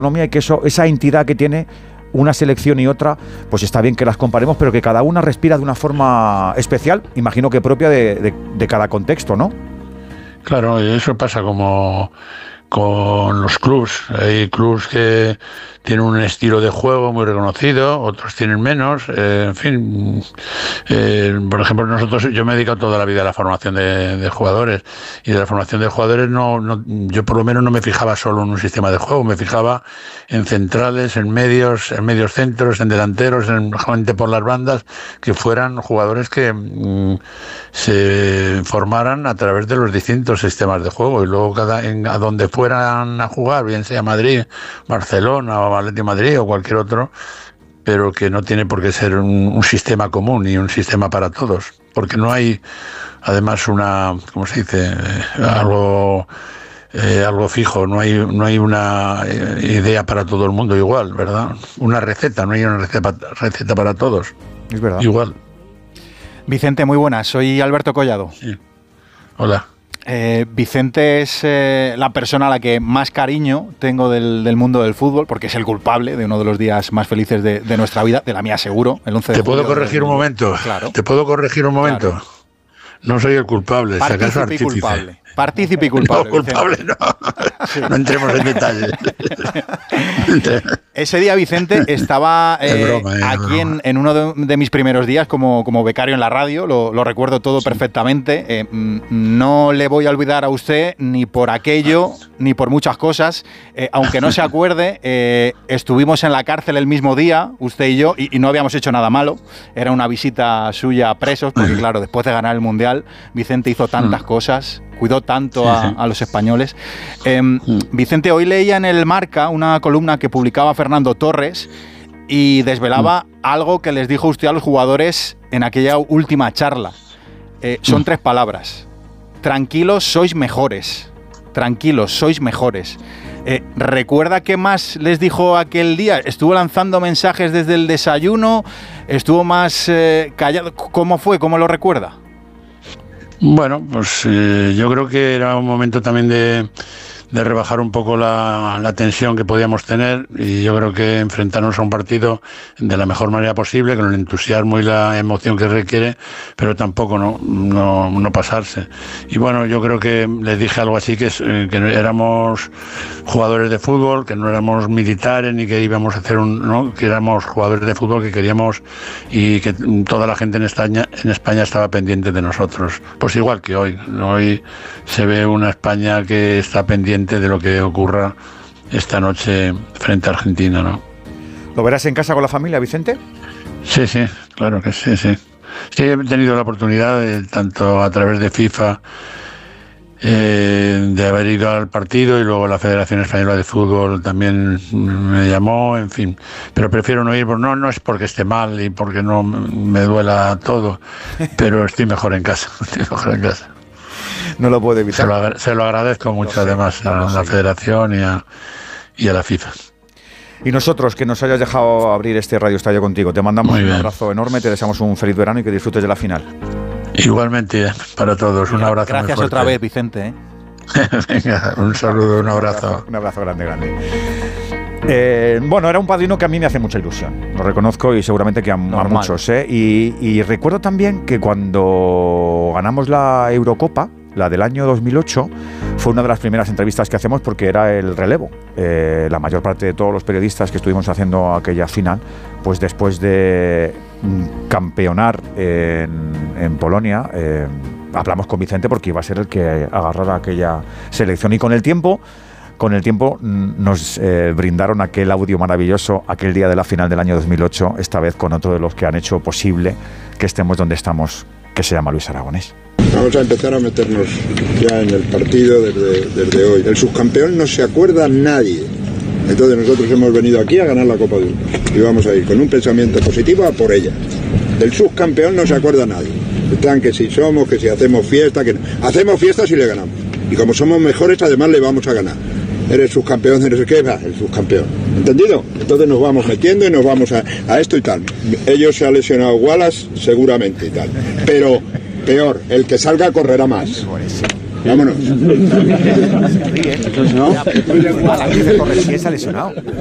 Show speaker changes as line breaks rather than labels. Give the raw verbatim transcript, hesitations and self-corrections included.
y que eso, esa entidad que tiene una selección y otra, pues está bien que las comparemos, pero que cada una respira de una forma especial, imagino que propia de, de, de cada contexto, ¿no?
Claro, y eso pasa como con los clubs. Hay clubs que tienen un estilo de juego muy reconocido, otros tienen menos, eh, en fin. Eh, por ejemplo, nosotros, yo me he dedicado toda la vida a la formación de, de jugadores, y de la formación de jugadores no, no, yo por lo menos no me fijaba solo en un sistema de juego, me fijaba en centrales, en medios, en medios centros, en delanteros, en gente por las bandas, que fueran jugadores que mm, se formaran a través de los distintos sistemas de juego, y luego cada en, a donde fueran a jugar, bien sea Madrid, Barcelona o Atlético de Madrid o cualquier otro, pero que no tiene por qué ser un, un sistema común y un sistema para todos, porque no hay además una, ¿cómo se dice? Eh, algo eh, algo fijo, no hay no hay una eh, idea para todo el mundo igual, ¿verdad? Una receta, no hay una receta, receta para todos.
Es verdad.
Igual.
Vicente, muy buenas, soy Alberto Collado.
Sí. Hola.
Eh, Vicente es eh, la persona a la que más cariño tengo del, del mundo del fútbol, porque es el culpable de uno de los días más felices de, de nuestra vida, de la mía seguro, el once de
¿Te puedo
julio
corregir
del...
un momento?
Claro.
¿Te puedo corregir un momento?
Claro.
No soy el culpable, si acaso
Partícipe y
artífice.
culpable. Partícipe y culpable.
No, culpable
Vicente.
no.
Sí.
No entremos en detalles.
Ese día, Vicente, estaba eh,
broma, eh,
aquí
broma.
en, en uno de, de mis primeros días como, como becario en la radio, lo, lo recuerdo todo sí. perfectamente. Eh, no le voy a olvidar a usted ni por aquello, ni por muchas cosas. Eh, aunque no se acuerde, eh, estuvimos en la cárcel el mismo día, usted y yo, y, y no habíamos hecho nada malo. Era una visita suya a presos, porque claro, después de ganar el Mundial, Vicente hizo tantas cosas, cuidó tanto a, a los españoles. Eh, Vicente, hoy leía en el Marca una columna que publicaba Fernando Torres y desvelaba mm. algo que les dijo usted a los jugadores en aquella última charla. Eh, son mm. tres palabras. Tranquilos, sois mejores. Tranquilos, sois mejores. Eh, ¿Recuerda qué más les dijo aquel día? ¿Estuvo lanzando mensajes desde el desayuno? ¿Estuvo más eh, callado? ¿Cómo fue? ¿Cómo lo recuerda?
Bueno, pues eh, yo creo que era un momento también de, de rebajar un poco la, la tensión que podíamos tener, y yo creo que enfrentarnos a un partido de la mejor manera posible, con el entusiasmo y la emoción que requiere, pero tampoco no, no, no pasarse. Y bueno, yo creo que les dije algo así, que, que éramos jugadores de fútbol, que no éramos militares ni que íbamos a hacer un, ¿no? que éramos jugadores de fútbol, que queríamos, y que toda la gente en España, en España estaba pendiente de nosotros. Pues igual que hoy, hoy se ve una España que está pendiente de lo que ocurra esta noche frente a Argentina, ¿no?
¿Lo verás en casa con la familia, Vicente?
Sí, sí, claro que sí, sí. Sí, he tenido la oportunidad, de, tanto a través de FIFA, eh, de haber ido al partido, y luego la Federación Española de Fútbol también me llamó, en fin. Pero prefiero no ir, no, no es porque esté mal y porque no me duela todo, pero estoy mejor en casa, estoy mejor en casa.
No lo puedo evitar.
Se lo, se lo agradezco mucho, sé, además, a la Federación y a, y a la FIFA.
Y nosotros, que nos hayas dejado abrir este Radio Estadio contigo, te mandamos un abrazo enorme, te deseamos un feliz verano y que disfrutes de la final.
Igualmente, para todos, un abrazo.
Gracias
muy
otra vez, Vicente. ¿eh?
Venga, un saludo, un abrazo.
Un abrazo grande, grande. Eh, bueno, era un padrino que a mí me hace mucha ilusión, lo reconozco, y seguramente que a, a muchos. ¿eh? Y, y recuerdo también que cuando ganamos la Eurocopa, la del año dos mil ocho, fue una de las primeras entrevistas que hacemos, porque era el relevo. Eh, la mayor parte de todos los periodistas que estuvimos haciendo aquella final, pues después de campeonar en, en Polonia, eh, hablamos con Vicente porque iba a ser el que agarrara aquella selección. Y con el tiempo, con el tiempo nos eh, brindaron aquel audio maravilloso, aquel día de la final del año dos mil ocho, esta vez con otro de los que han hecho posible que estemos donde estamos, que se llama Luis Aragonés.
Vamos a empezar a meternos ya en el partido desde, desde hoy. El subcampeón no se acuerda nadie. Entonces nosotros hemos venido aquí a ganar la Copa de Europa. Y vamos a ir con un pensamiento positivo a por ella. Del subcampeón no se acuerda nadie. Están que si somos, que si hacemos fiesta, que no. Hacemos fiesta si le ganamos. Y como somos mejores, además le vamos a ganar. Eres subcampeón, no sé qué, va, el subcampeón. ¿Entendido? Entonces nos vamos metiendo y nos vamos a, a esto y tal. Ellos se ha lesionado Wallace, seguramente y tal. Pero... peor, el que salga correrá más. Vámonos.
Se ríe. Ah, la Cruz de Torres sí se ha lesionado.